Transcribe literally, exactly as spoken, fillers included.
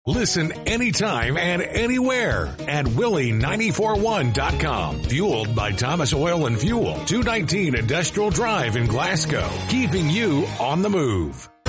Listen anytime and anywhere at Willie nine four one dot com. Fueled by Thomas Oil and Fuel, two nineteen Industrial Drive in Glasgow. Keeping you on the move.